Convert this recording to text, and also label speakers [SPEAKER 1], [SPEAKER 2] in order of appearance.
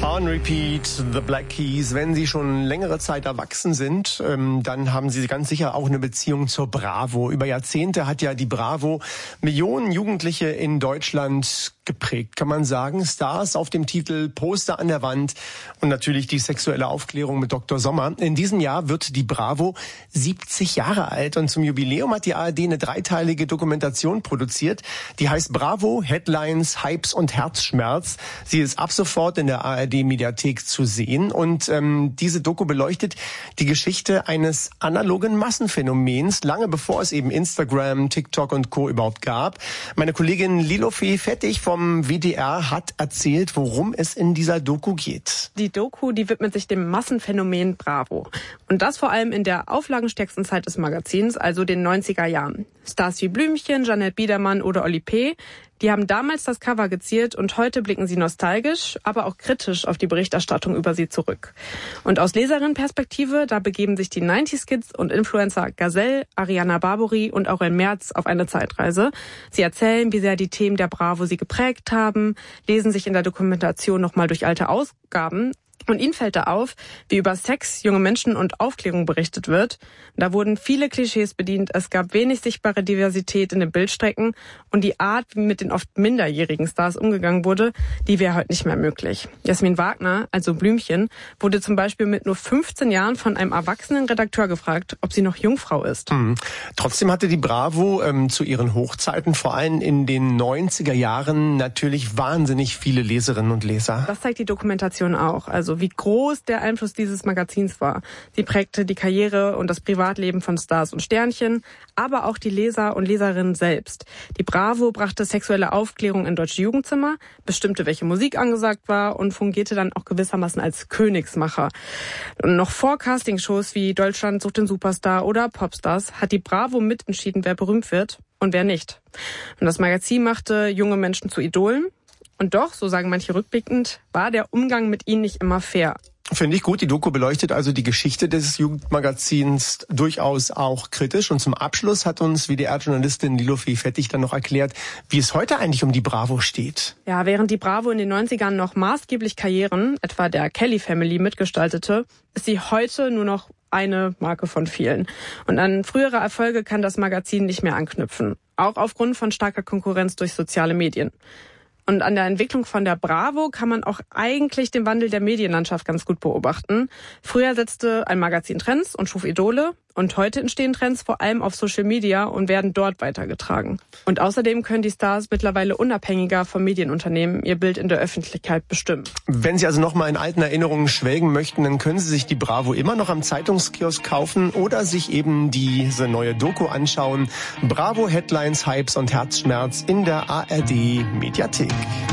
[SPEAKER 1] On Repeat, The Black Keys. Wenn Sie schon längere Zeit erwachsen sind, dann haben Sie ganz sicher auch eine Beziehung zur Bravo. Über Jahrzehnte hat ja die Bravo Millionen Jugendliche in Deutschland geprägt, kann man sagen. Stars auf dem Titel, Poster an der Wand und natürlich die sexuelle Aufklärung mit Dr. Sommer. In diesem Jahr wird die Bravo 70 Jahre alt und zum Jubiläum hat die ARD eine dreiteilige Dokumentation produziert. Die heißt Bravo, Headlines, Hypes und Herzschmerz. Sie ist ab sofort in der ARD-Mediathek zu sehen und diese Doku beleuchtet die Geschichte eines analogen Massenphänomens, lange bevor es eben Instagram, TikTok und Co. überhaupt gab. Meine Kollegin Lilofee Fettig vom WDR hat erzählt, worum es in dieser Doku geht.
[SPEAKER 2] Die Doku, die widmet sich dem Massenphänomen Bravo. Und das vor allem in der auflagenstärksten Zeit des Magazins, also den 90er Jahren. Stars wie Blümchen, Jeanette Biedermann oder Oli P., die haben damals das Cover geziert und heute blicken sie nostalgisch, aber auch kritisch auf die Berichterstattung über sie zurück. Und aus Leserinnenperspektive, da begeben sich die 90s-Kids und Influencer Gazelle, Ariana Barbori und Aurel Merz auf eine Zeitreise. Sie erzählen, wie sehr die Themen der Bravo sie geprägt haben, lesen sich in der Dokumentation nochmal durch alte Ausgaben. Und ihnen fällt da auf, wie über Sex, junge Menschen und Aufklärung berichtet wird. Da wurden viele Klischees bedient, es gab wenig sichtbare Diversität in den Bildstrecken und die Art, wie mit den oft minderjährigen Stars umgegangen wurde, die wäre heute nicht mehr möglich. Jasmin Wagner, also Blümchen, wurde zum Beispiel mit nur 15 Jahren von einem erwachsenen Redakteur gefragt, ob sie noch Jungfrau ist.
[SPEAKER 1] Trotzdem hatte die Bravo zu ihren Hochzeiten, vor allem in den 90er Jahren, natürlich wahnsinnig viele Leserinnen und Leser.
[SPEAKER 2] Das zeigt die Dokumentation auch. Also wie groß der Einfluss dieses Magazins war. Sie prägte die Karriere und das Privatleben von Stars und Sternchen, aber auch die Leser und Leserinnen selbst. Die Bravo brachte sexuelle Aufklärung in deutsche Jugendzimmer, bestimmte, welche Musik angesagt war und fungierte dann auch gewissermaßen als Königsmacher. Und noch vor Castingshows wie Deutschland sucht den Superstar oder Popstars hat die Bravo mitentschieden, wer berühmt wird und wer nicht. Und das Magazin machte junge Menschen zu Idolen. Und doch, so sagen manche rückblickend, war der Umgang mit ihnen nicht immer fair.
[SPEAKER 1] Finde ich gut. Die Doku beleuchtet also die Geschichte des Jugendmagazins durchaus auch kritisch. Und zum Abschluss hat uns WDR-Journalistin Lilofee Fettig dann noch erklärt, wie es heute eigentlich um die Bravo steht.
[SPEAKER 2] Ja, während die Bravo in den 90ern noch maßgeblich Karrieren, etwa der Kelly Family, mitgestaltete, ist sie heute nur noch eine Marke von vielen. Und an frühere Erfolge kann das Magazin nicht mehr anknüpfen. Auch aufgrund von starker Konkurrenz durch soziale Medien. Und an der Entwicklung von der Bravo kann man auch eigentlich den Wandel der Medienlandschaft ganz gut beobachten. Früher setzte ein Magazin Trends und schuf Idole. Und heute entstehen Trends vor allem auf Social Media und werden dort weitergetragen. Und außerdem können die Stars mittlerweile unabhängiger vom Medienunternehmen ihr Bild in der Öffentlichkeit bestimmen.
[SPEAKER 1] Wenn Sie also noch mal in alten Erinnerungen schwelgen möchten, dann können Sie sich die Bravo immer noch am Zeitungskiosk kaufen oder sich eben diese neue Doku anschauen. Bravo, Headlines, Hypes und Herzschmerz in der ARD Mediathek.